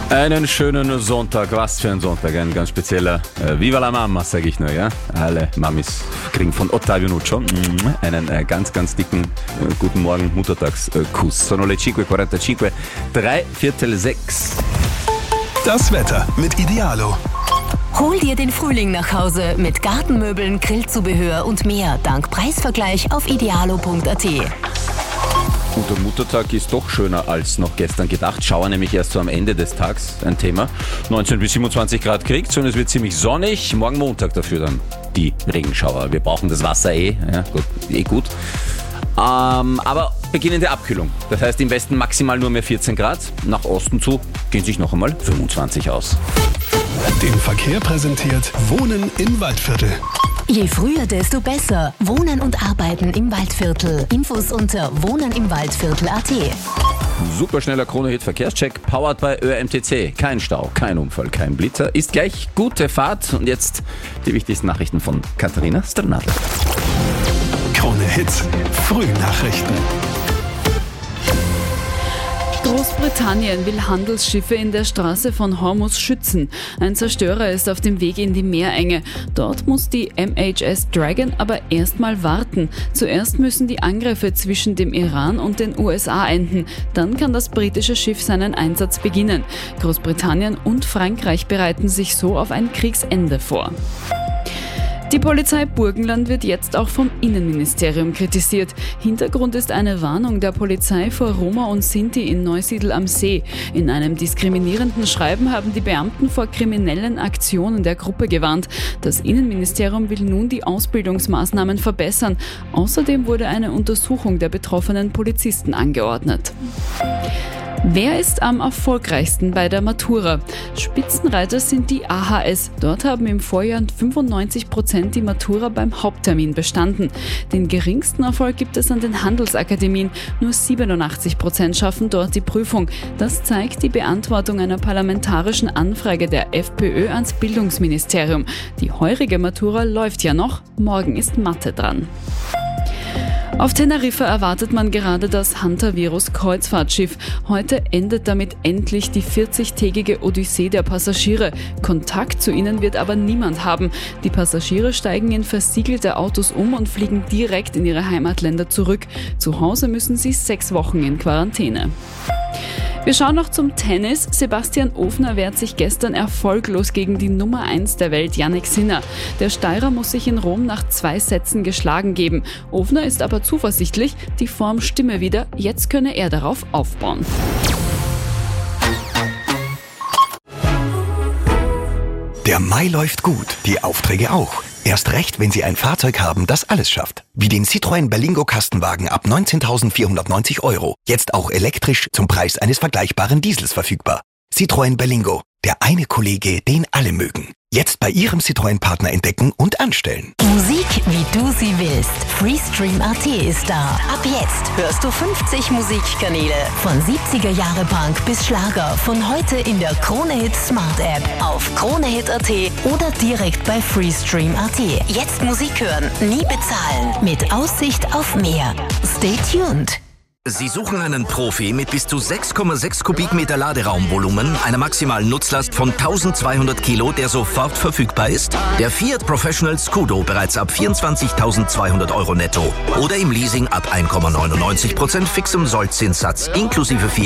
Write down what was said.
Einen schönen Sonntag, was für ein Sonntag, ein ganz spezieller Viva la Mama, sage ich nur, ja. Alle Mamis kriegen von Ottavio Nuccio einen ganz, ganz dicken guten Morgen Muttertagskuss. Sono le 5:45, 5:45. Das Wetter mit Idealo. Hol dir den Frühling nach Hause mit Gartenmöbeln, Grillzubehör und mehr dank Preisvergleich auf idealo.at. Und der Muttertag ist doch schöner als noch gestern gedacht. Schauer nämlich erst so am Ende des Tags, ein Thema. 19 bis 27 Grad kriegt's und es wird ziemlich sonnig. Morgen Montag dafür dann die Regenschauer. Wir brauchen das Wasser ja, gut. Aber beginnende Abkühlung. Das heißt im Westen maximal nur mehr 14 Grad. Nach Osten zu gehen sich noch einmal 25 aus. Den Verkehr präsentiert Wohnen im Waldviertel. Je früher, desto besser. Wohnen und Arbeiten im Waldviertel. Infos unter wohnenimwaldviertel.at. Superschneller Krone-Hit-Verkehrscheck, powered by ÖMTC. Kein Stau, kein Unfall, kein Blitzer. Ist gleich gute Fahrt. Und jetzt die wichtigsten Nachrichten von Katharina Strnadl. Krone-Hit, Frühnachrichten. Großbritannien will Handelsschiffe in der Straße von Hormuz schützen. Ein Zerstörer ist auf dem Weg in die Meerenge. Dort muss die MHS Dragon aber erstmal warten. Zuerst müssen die Angriffe zwischen dem Iran und den USA enden. Dann kann das britische Schiff seinen Einsatz beginnen. Großbritannien und Frankreich bereiten sich so auf ein Kriegsende vor. Die Polizei Burgenland wird jetzt auch vom Innenministerium kritisiert. Hintergrund ist eine Warnung der Polizei vor Roma und Sinti in Neusiedl am See. In einem diskriminierenden Schreiben haben die Beamten vor kriminellen Aktionen der Gruppe gewarnt. Das Innenministerium will nun die Ausbildungsmaßnahmen verbessern. Außerdem wurde eine Untersuchung der betroffenen Polizisten angeordnet. Wer ist am erfolgreichsten bei der Matura? Spitzenreiter sind die AHS. Dort haben im Vorjahr 95% die Matura beim Haupttermin bestanden. Den geringsten Erfolg gibt es an den Handelsakademien. Nur 87% schaffen dort die Prüfung. Das zeigt die Beantwortung einer parlamentarischen Anfrage der FPÖ ans Bildungsministerium. Die heurige Matura läuft ja noch. Morgen ist Mathe dran. Auf Teneriffa erwartet man gerade das Hantavirus-Kreuzfahrtschiff. Heute endet damit endlich die 40-tägige Odyssee der Passagiere. Kontakt zu ihnen wird aber niemand haben. Die Passagiere steigen in versiegelte Autos um und fliegen direkt in ihre Heimatländer zurück. Zu Hause müssen sie 6 Wochen in Quarantäne. Wir schauen noch zum Tennis. Sebastian Ofner wehrt sich gestern erfolglos gegen die Nummer 1 der Welt, Jannik Sinner. Der Steirer muss sich in Rom nach 2 Sätzen geschlagen geben. Ofner ist aber zuversichtlich, die Form stimme wieder. Jetzt könne er darauf aufbauen. Der Mai läuft gut, die Aufträge auch. Erst recht, wenn Sie ein Fahrzeug haben, das alles schafft. Wie den Citroën Berlingo Kastenwagen ab 19.490 €. Jetzt auch elektrisch zum Preis eines vergleichbaren Diesels verfügbar. Citroën Berlingo, der eine Kollege, den alle mögen. Jetzt bei Ihrem Citroën-Partner entdecken und anstellen. Musik, wie du sie willst. Freestream.at ist da. Ab jetzt hörst du 50 Musikkanäle. Von 70er Jahre Punk bis Schlager. Von heute in der Krone-Hit Smart App. Auf Krone-Hit.at oder direkt bei Freestream.at. Jetzt Musik hören, nie bezahlen. Mit Aussicht auf mehr. Stay tuned. Sie suchen einen Profi mit bis zu 6,6 Kubikmeter Laderaumvolumen, einer maximalen Nutzlast von 1200 Kilo, der sofort verfügbar ist? Der Fiat Professional Scudo bereits ab 24.200 € netto oder im Leasing ab 1,99% fixem Sollzinssatz inklusive